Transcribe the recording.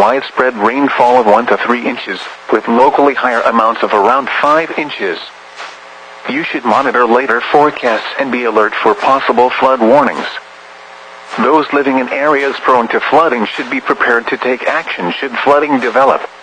widespread rainfall of 1 to 3 inches, with locally higher amounts of around 5 inches. You should monitor later forecasts and be alert for possible flood warnings. Those living in areas prone to flooding should be prepared to take action should flooding develop.